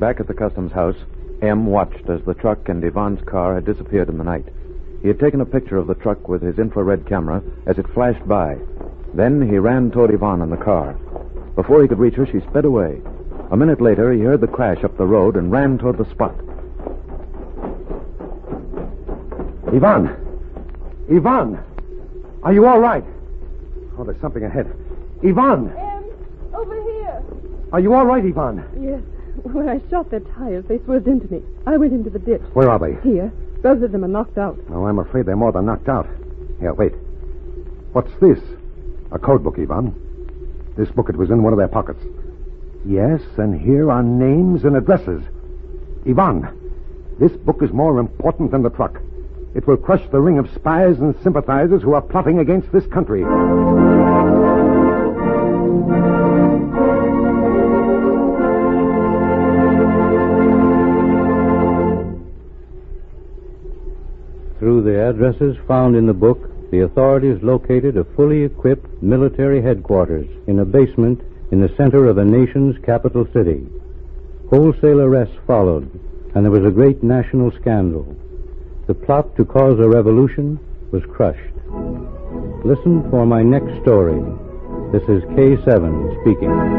Back at the customs house, M watched as the truck and Yvonne's car had disappeared in the night. He had taken a picture of the truck with his infrared camera as it flashed by. Then he ran toward Yvonne in the car. Before he could reach her, she sped away. A minute later, he heard the crash up the road and ran toward the spot. Yvonne! Yvonne! Are you all right? Oh, there's something ahead. Yvonne! Over here. Are you all right, Yvonne? Yes. When I shot their tires, they swerved into me. I went into the ditch. Where are they? Here. Both of them are knocked out. Oh, I'm afraid they're more than knocked out. Here, wait. What's this? A code book, Yvonne. This book, it was in one of their pockets. Yes, and here are names and addresses. Yvonne, this book is more important than the truck. It will crush the ring of spies and sympathizers who are plotting against this country. Through the addresses found in the book, the authorities located a fully equipped military headquarters in a basement in the center of the nation's capital city. Wholesale arrests followed, and there was a great national scandal. The plot to cause a revolution was crushed. Listen for my next story. This is K7 speaking.